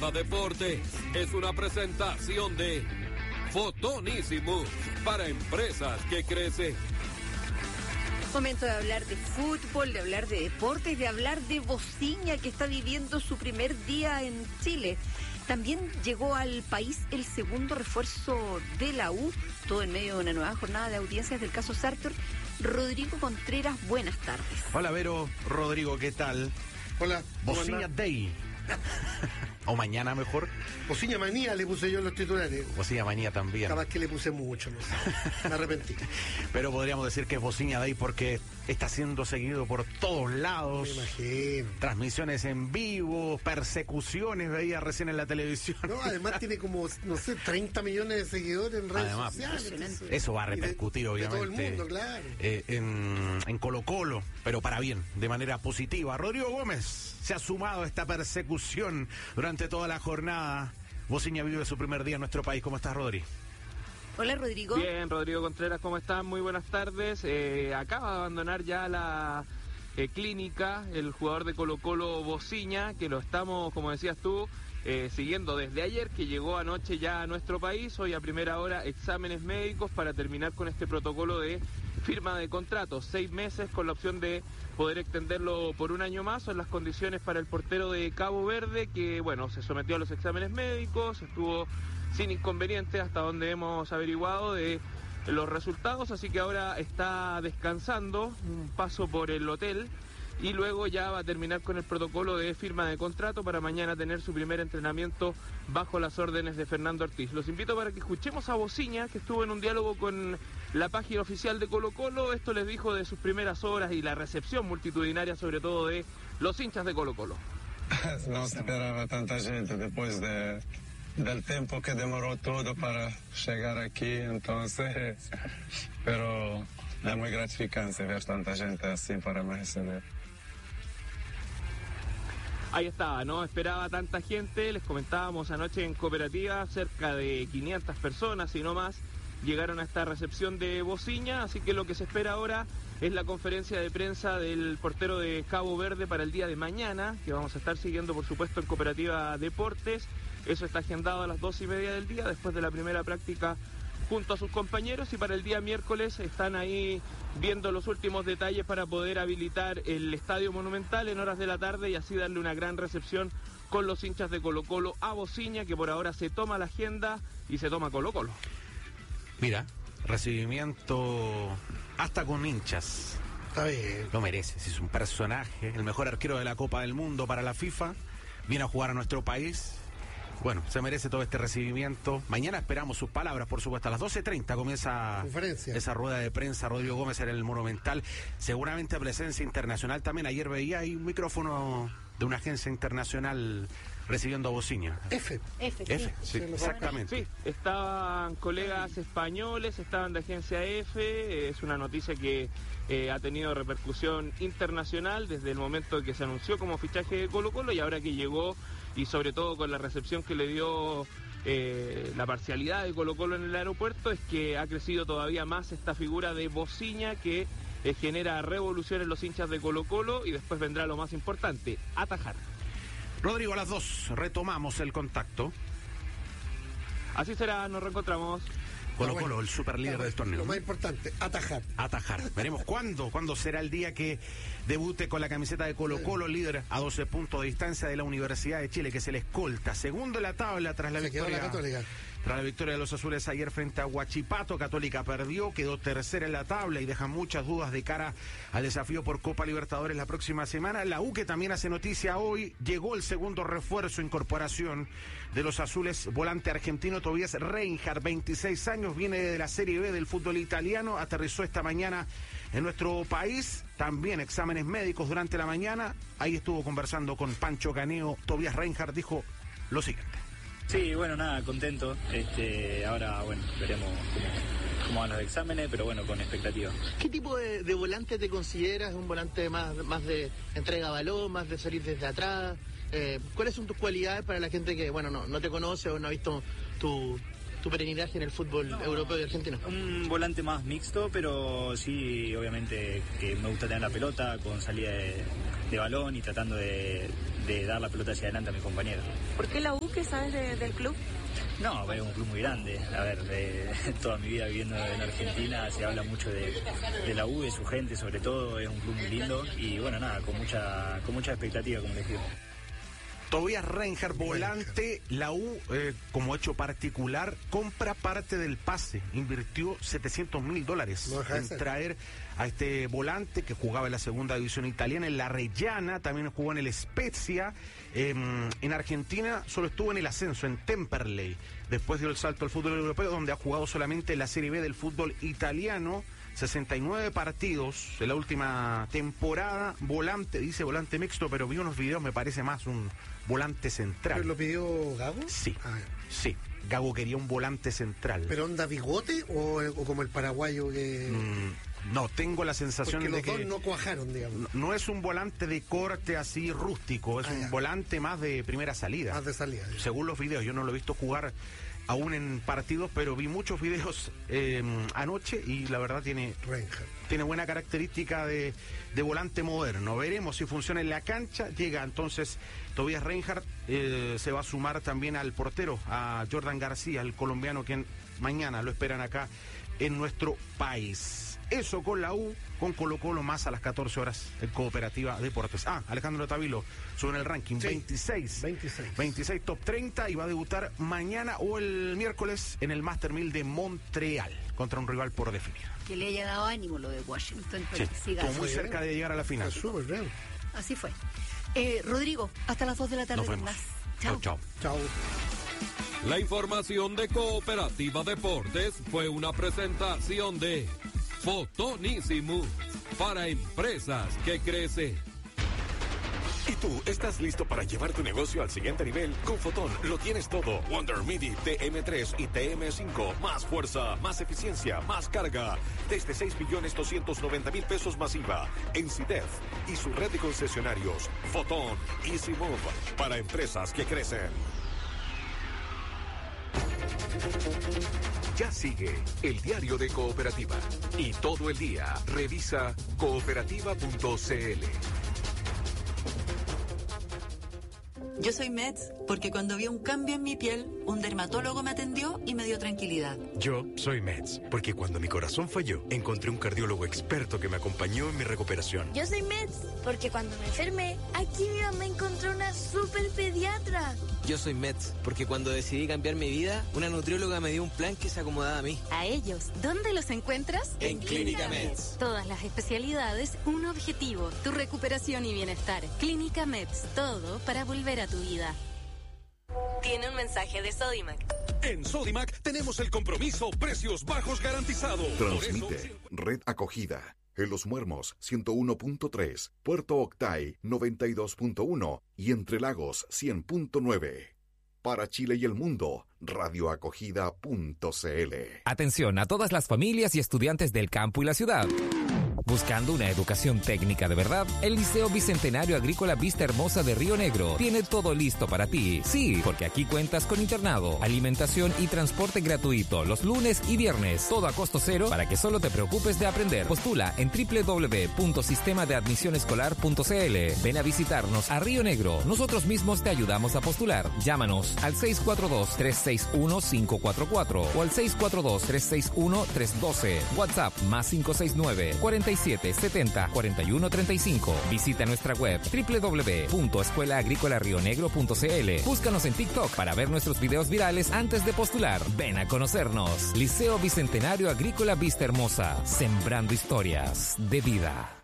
Plaza Deportes es una presentación de Fotonísimos para empresas que crecen. Momento de hablar de fútbol, de hablar de deportes, de hablar de Bociña, que está viviendo su primer día en Chile. También llegó al país el segundo refuerzo de la U, todo en medio de una nueva jornada de audiencias del caso Sartor. Rodrigo Contreras, buenas tardes. Hola Vero, Rodrigo, ¿qué tal? Hola. Bociña Day. O mañana mejor. Bociña Manía le puse yo en los titulares. Bociña Manía también. Capaz que le puse mucho, no sé. Me arrepentí. Pero podríamos decir que es Bociña Day porque está siendo seguido por todos lados. Me imagino. Transmisiones en vivo, persecuciones, veía recién en la televisión. No, además tiene como, no sé, 30 millones de seguidores en redes sociales. Eso va a repercutir, obviamente. De todo el mundo, claro. En Colo-Colo, pero para bien, de manera positiva. Rodrigo Gómez se ha sumado a esta persecución durante toda la jornada. Bociña vive su primer día en nuestro país. ¿Cómo estás, Rodri? Hola, Rodrigo. Bien, Rodrigo Contreras, ¿cómo estás? Muy buenas tardes. Acaba de abandonar ya la clínica el jugador de Colo-Colo, Bociña, que lo estamos, como decías tú, siguiendo desde ayer, que llegó anoche ya a nuestro país. Hoy a primera hora exámenes médicos para terminar con este protocolo de firma de contrato, 6 meses con la opción de poder extenderlo por un año más. Son las condiciones para el portero de Cabo Verde, que bueno, se sometió a los exámenes médicos, estuvo sin inconvenientes hasta donde hemos averiguado de los resultados, así que ahora está descansando, un paso por el hotel, y luego ya va a terminar con el protocolo de firma de contrato para mañana tener su primer entrenamiento bajo las órdenes de Fernando Ortiz. Los invito para que escuchemos a Bociña, que estuvo en un diálogo con la página oficial de Colo-Colo. Esto les dijo de sus primeras horas y la recepción multitudinaria, sobre todo de los hinchas de Colo-Colo. No esperaba tanta gente después del tiempo que demoró todo para llegar aquí, entonces, pero es muy gratificante ver tanta gente así para me recibir. Ahí estaba, no esperaba tanta gente, les comentábamos anoche en Cooperativa, cerca de 500 personas y no más llegaron a esta recepción de Bociña, así que lo que se espera ahora es la conferencia de prensa del portero de Cabo Verde para el día de mañana, que vamos a estar siguiendo por supuesto en Cooperativa Deportes. Eso está agendado a las 2:30 del día, después de la primera práctica junto a sus compañeros, y para el día miércoles están ahí viendo los últimos detalles para poder habilitar el Estadio Monumental en horas de la tarde y así darle una gran recepción con los hinchas de Colo-Colo a Bociña, que por ahora se toma la agenda y se toma Colo-Colo. Mira, recibimiento hasta con hinchas. Está bien. Lo merece, si es un personaje, el mejor arquero de la Copa del Mundo para la FIFA, viene a jugar a nuestro país. Bueno, se merece todo este recibimiento. Mañana esperamos sus palabras, por supuesto. A las 12:30 comienza esa rueda de prensa. Rodrigo Gómez en el Monumental. Seguramente presencia internacional también. Ayer veía ahí un micrófono de una agencia internacional recibiendo a Bociña. F, sí, exactamente. Sí, estaban colegas españoles, estaban de agencia F. Es una noticia que ha tenido repercusión internacional desde el momento que se anunció como fichaje de Colo-Colo y ahora que llegó, y sobre todo con la recepción que le dio la parcialidad de Colo-Colo en el aeropuerto, es que ha crecido todavía más esta figura de Bociña que genera revolución en los hinchas de Colo-Colo, y después vendrá lo más importante, atajar. Rodrigo, a las 2 retomamos el contacto. Así será, nos reencontramos. Colo-Colo, el superlíder del torneo. Lo más importante, atajar. Veremos cuándo será el día que debute con la camiseta de Colo-Colo, líder a 12 puntos de distancia de la Universidad de Chile, que es el escolta. Segundo en la tabla tras la victoria. La Católica. Tras la victoria de los azules ayer frente a Huachipato, Católica perdió, quedó tercera en la tabla y deja muchas dudas de cara al desafío por Copa Libertadores la próxima semana. La U, que también hace noticia hoy, llegó el segundo refuerzo, incorporación de los azules, volante argentino Tobias Reinhardt, 26 años, viene de la Serie B del fútbol italiano, aterrizó esta mañana en nuestro país, también exámenes médicos durante la mañana. Ahí estuvo conversando con Pancho Caneo. Tobias Reinhardt dijo lo siguiente. Sí, bueno, nada, contento. Ahora, bueno, veremos cómo van los exámenes, pero bueno, con expectativa. ¿Qué tipo de volante te consideras? ¿Un volante más de entrega a balón, más de salir desde atrás? ¿Cuáles son tus cualidades para la gente que, bueno, no te conoce o no ha visto tu peregrinaje en el fútbol europeo y argentino? Un volante más mixto, pero sí, obviamente, que me gusta tener la pelota con salida balón y tratando de dar la pelota hacia adelante a mis compañeros. ¿Por qué la U? ¿Qué sabes del club? No, es un club muy grande. A ver, toda mi vida viviendo en Argentina se habla mucho de la U, de su gente sobre todo. Es un club muy lindo y bueno, nada, con mucha expectativa, como les digo. Tobías Reinhardt, volante, la U, como hecho particular, compra parte del pase, invirtió $700.000 en traer a este volante que jugaba en la segunda división italiana, en la Reggiana, también jugó en el Spezia, en Argentina solo estuvo en el ascenso, en Temperley, después dio el salto al fútbol europeo, donde ha jugado solamente en la Serie B del fútbol italiano, 69 partidos en la última temporada, volante, dice volante mixto, pero vi unos videos, me parece más un volante central. ¿Pero lo pidió Gago? Sí, sí, Gago quería un volante central. ¿Pero onda bigote o como el paraguayo que...? No, tengo la sensación porque de que... los dos no cuajaron, digamos. No es un volante de corte así rústico, es un volante más de primera salida. Más de salida. Según los videos, yo no lo he visto jugar aún en partidos, pero vi muchos videos anoche y la verdad tiene buena característica de volante moderno. Veremos si funciona en la cancha. Llega entonces Tobías Reinhardt, se va a sumar también al portero, a Jordan García, el colombiano, quien mañana lo esperan acá en nuestro país. Eso con la U, con Colo-Colo más a las 14 horas en Cooperativa Deportes. Alejandro Tavilo sube en el ranking, sí, 26 top 30 y va a debutar mañana o el miércoles en el Master 1000 de Montreal contra un rival por definir. Que le haya dado ánimo lo de Washington. Sí, estuvo muy cerca de llegar a la final. Así fue. Rodrigo, hasta las 2 de la tarde. Nos vemos. Chao. La información de Cooperativa Deportes fue una presentación de Fotonísimo para empresas que crecen. ¿Y tú estás listo para llevar tu negocio al siguiente nivel? Con Fotón lo tienes todo. Wonder Midi TM3 y TM5. Más fuerza, más eficiencia, más carga. Desde 6.290.000 pesos masiva. En CIDEF y su red de concesionarios. Fotón Easy Move para empresas que crecen. Ya sigue el diario de Cooperativa. Y todo el día revisa cooperativa.cl. Yo soy Meds porque cuando vi un cambio en mi piel, un dermatólogo me atendió y me dio tranquilidad. Yo soy Meds porque cuando mi corazón falló, encontré un cardiólogo experto que me acompañó en mi recuperación. Yo soy Meds porque cuando me enfermé, aquí mi mamá encontró una super pediatra. Yo soy Meds porque cuando decidí cambiar mi vida, una nutrióloga me dio un plan que se acomodaba a mí. A ellos, ¿dónde los encuentras? En Clínica Meds. Todas las especialidades, un objetivo, tu recuperación y bienestar. Clínica Meds, todo para volver a tu vida. Tiene un mensaje de Sodimac. En Sodimac tenemos el compromiso precios bajos garantizado. Transmite Red Acogida. En Los Muermos 101.3, Puerto Octay 92.1 y Entre Lagos 100.9. Para Chile y el mundo, radioacogida.cl. Atención a todas las familias y estudiantes del campo y la ciudad. Buscando una educación técnica de verdad, el Liceo Bicentenario Agrícola Vista Hermosa de Río Negro tiene todo listo para ti. Sí, porque aquí cuentas con internado, alimentación y transporte gratuito los lunes y viernes. Todo a costo cero para que solo te preocupes de aprender. Postula en www.sistemadeadmisionescolar.cl. Ven a visitarnos a Río Negro. Nosotros mismos te ayudamos a postular. Llámanos al 642-361-544 o al 642-361-312. WhatsApp +569 4770-4135. Visita nuestra web www.escuelaagricolaRioNegro.cl. Búscanos en TikTok para ver nuestros videos virales antes de postular. Ven a conocernos. Liceo Bicentenario Agrícola Vista Hermosa. Sembrando historias de vida.